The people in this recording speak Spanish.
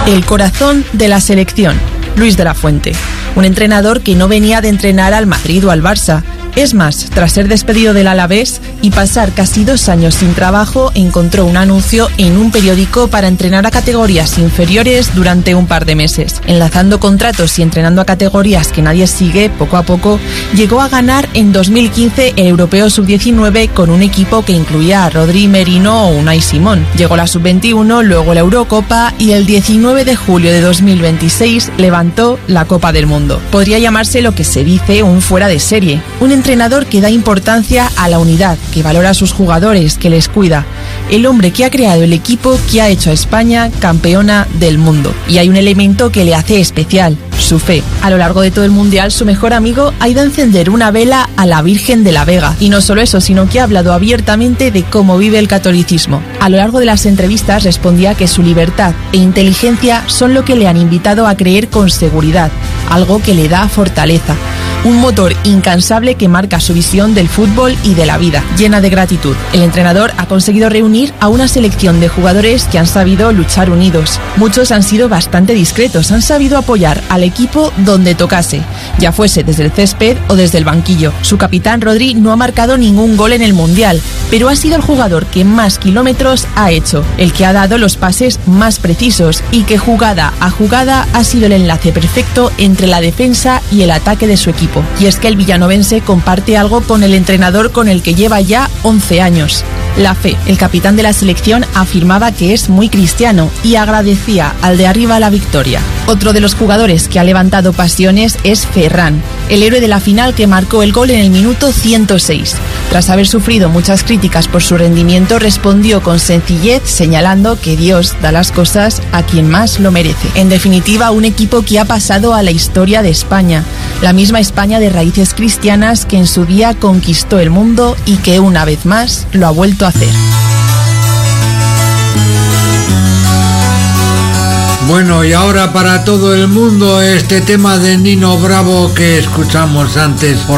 El corazón de la selección, Luis de la Fuente, un entrenador que no venía de entrenar al Madrid o al Barça. Es más, tras ser despedido del Alavés y pasar casi 2 años sin trabajo, encontró un anuncio en un periódico para entrenar a categorías inferiores durante un par de meses. Enlazando contratos y entrenando a categorías que nadie sigue, poco a poco, llegó a ganar en 2015 el Europeo Sub-19 con un equipo que incluía a Rodri, Merino o Unai Simón. Llegó la Sub-21, luego la Eurocopa y el 19 de julio de 2026 levantó la Copa del Mundo. Podría llamarse lo que se dice un fuera de serie, un entrenador que da importancia a la unidad, que valora a sus jugadores, que les cuida. El hombre que ha creado el equipo que ha hecho a España campeona del mundo. Y hay un elemento que le hace especial, su fe. A lo largo de todo el Mundial, su mejor amigo ha ido a encender una vela a la Virgen de la Vega. Y no solo eso, sino que ha hablado abiertamente de cómo vive el catolicismo. A lo largo de las entrevistas respondía que su libertad e inteligencia son lo que le han invitado a creer con seguridad, algo que le da fortaleza. Un motor incansable que marca su visión del fútbol y de la vida, llena de gratitud. El entrenador ha conseguido reunir a una selección de jugadores que han sabido luchar unidos. Muchos han sido bastante discretos, han sabido apoyar al equipo donde tocase, ya fuese desde el césped o desde el banquillo. Su capitán Rodri no ha marcado ningún gol en el Mundial, pero ha sido el jugador que más kilómetros ha hecho, el que ha dado los pases más precisos y que jugada a jugada ha sido el enlace perfecto entre la defensa y el ataque de su equipo. Y es que el villanovense comparte algo con el entrenador con el que lleva ya 11 años. La fe. El capitán de la selección afirmaba que es muy cristiano y agradecía al de arriba la victoria. Otro de los jugadores que ha levantado pasiones es Ferran, el héroe de la final que marcó el gol en el minuto 106. Tras haber sufrido muchas críticas por su rendimiento, respondió con sencillez señalando que Dios da las cosas a quien más lo merece. En definitiva, un equipo que ha pasado a la historia de España, la misma España de raíces cristianas que en su día conquistó el mundo y que una vez más lo ha vuelto a hacer. Bueno, y ahora para todo el mundo este tema de Nino Bravo que escuchamos antes por